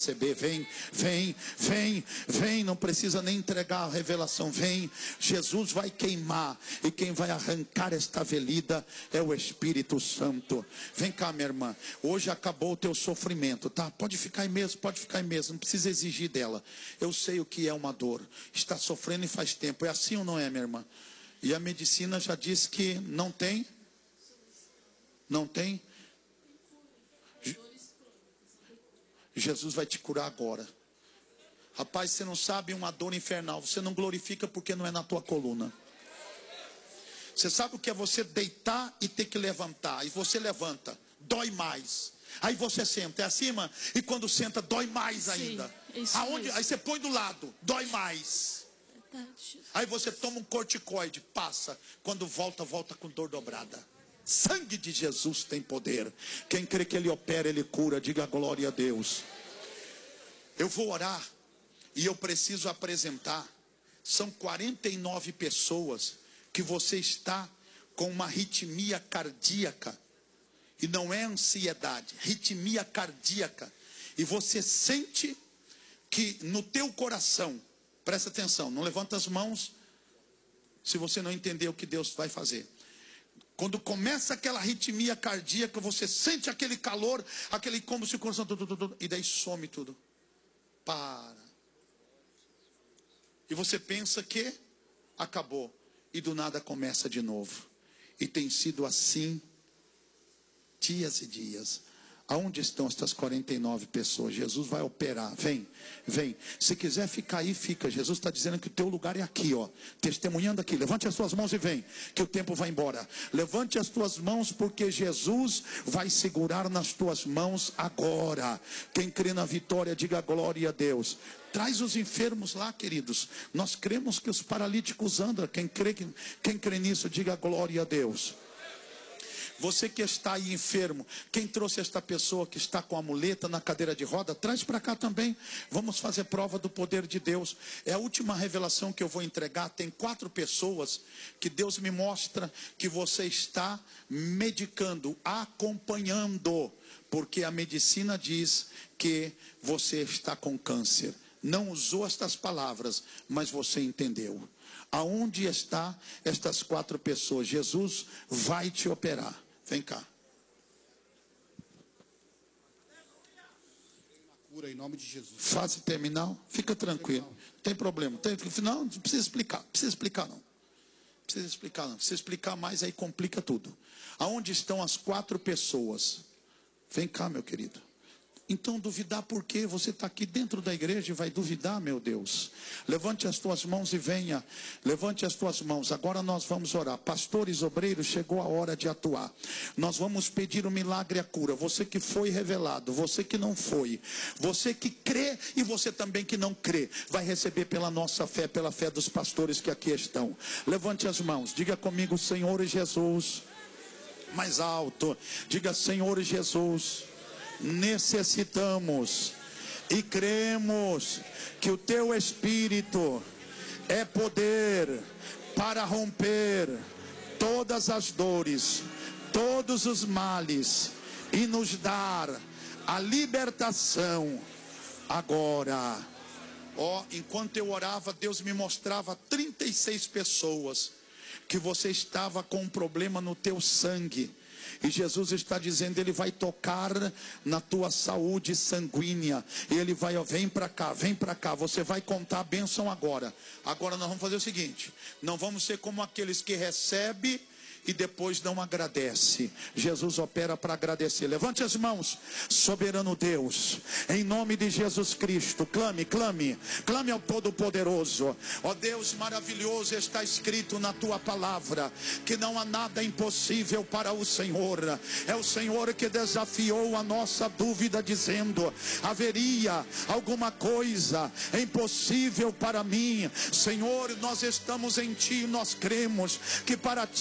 receber. Vem, vem, vem, vem. Não precisa nem entregar a revelação. Vem, Jesus vai queimar. E quem vai arrancar esta velida é o Espírito Santo. Vem cá, minha irmã. Hoje acabou o teu sofrimento, tá? Pode ficar aí mesmo, pode ficar aí mesmo. Não precisa exigir dela. Eu sei o que é uma dor. Está sofrendo e faz tempo. É assim ou não é, minha irmã? E a medicina já disse que não tem. Não tem. Jesus vai te curar agora. Rapaz, você não sabe uma dor infernal. Você não glorifica porque não é na tua coluna. Você sabe o que é você deitar e ter que levantar. E você levanta, dói mais. Aí você senta, é acima. E quando senta, dói mais ainda. Aonde? Aí você põe do lado, dói mais. Aí você toma um corticoide, passa. Quando volta, volta com dor dobrada. Sangue de Jesus tem poder. Quem crê que Ele opera, Ele cura. Diga glória a Deus. Eu vou orar. E eu preciso apresentar. São 49 pessoas que você está com uma arritmia cardíaca. E não é ansiedade. Arritmia cardíaca. E você sente que no teu coração. Presta atenção. Não levanta as mãos se você não entender o que Deus vai fazer. Quando começa aquela arritmia cardíaca, você sente aquele calor, aquele como se o coração, e daí some tudo. Para. E você pensa que acabou. E do nada começa de novo. E tem sido assim dias e dias. Aonde estão estas 49 pessoas? Jesus vai operar. Vem, vem. Se quiser ficar aí, fica. Jesus está dizendo que o teu lugar é aqui, ó. Testemunhando aqui. Levante as tuas mãos e vem. Que o tempo vai embora. Levante as tuas mãos, porque Jesus vai segurar nas tuas mãos agora. Quem crê na vitória, diga glória a Deus. Traz os enfermos lá, queridos. Nós cremos que os paralíticos andam. Quem crê nisso, diga glória a Deus. Você que está aí enfermo, quem trouxe esta pessoa que está com a muleta na cadeira de roda, traz para cá também. Vamos fazer prova do poder de Deus. É a última revelação que eu vou entregar. Tem 4 pessoas que Deus me mostra que você está medicando, acompanhando, porque a medicina diz que você está com câncer. Não usou estas palavras, mas você entendeu. Aonde está estas 4 pessoas? Jesus vai te operar. Vem cá. Cura em nome de Jesus. Fase terminal, fica tranquilo. Não tem problema. Não precisa explicar. Precisa explicar não. Precisa explicar não. Se explicar mais, aí complica tudo. Aonde estão as 4 pessoas? Vem cá, meu querido. Então duvidar por quê? Você está aqui dentro da igreja e vai duvidar, meu Deus. Levante as tuas mãos e venha. Levante as tuas mãos. Agora nós vamos orar. Pastores, obreiros, chegou a hora de atuar. Nós vamos pedir o milagre e a cura. Você que foi revelado, você que não foi, você que crê e você também que não crê, vai receber pela nossa fé, pela fé dos pastores que aqui estão. Levante as mãos. Diga comigo, Senhor Jesus. Mais alto. Diga, Senhor Jesus. Necessitamos e cremos que o teu Espírito é poder para romper todas as dores, todos os males e nos dar a libertação agora. Enquanto eu orava, Deus me mostrava 36 pessoas que você estava com um problema no teu sangue. E Jesus está dizendo, Ele vai tocar na tua saúde sanguínea. E Ele vai, vem para cá, você vai contar a bênção agora. Agora nós vamos fazer o seguinte, não vamos ser como aqueles que recebem e depois não agradece. Jesus opera para agradecer. Levante as mãos, soberano Deus, em nome de Jesus Cristo. Clame, clame, clame ao Todo-Poderoso. Ó Deus maravilhoso, está escrito na tua palavra que não há nada impossível para o Senhor. É o Senhor que desafiou a nossa dúvida, dizendo: haveria alguma coisa impossível para mim? Senhor, nós estamos em ti, nós cremos que para ti